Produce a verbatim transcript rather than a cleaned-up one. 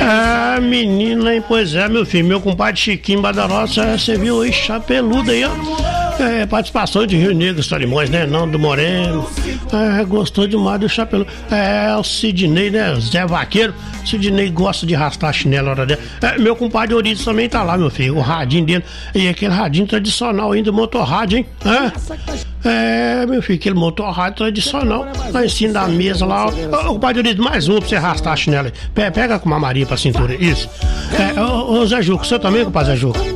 Ah, menina, hein? Pois é, meu filho, meu compadre Chiquinho Badarossa, você viu aí, chapeludo aí, ó. É, participação de Rio Negro, Solimões, né? Não, do Moreno. É, gostou demais do chapéu. É, o Sidney, né? Zé Vaqueiro. Sidney gosta de arrastar a chinela na hora dela. É, meu compadre Orides também tá lá, meu filho. O radinho dele. E aquele radinho tradicional ainda, motorrádio, hein? É, é, meu filho, aquele motorrádio tradicional. Lá em cima da mesa lá. Ô, compadre Orides, mais um pra você arrastar a chinela. Pega com uma Maria pra cintura. Isso. É, ô, ô Zé Juca, você também, compadre Zé Juca?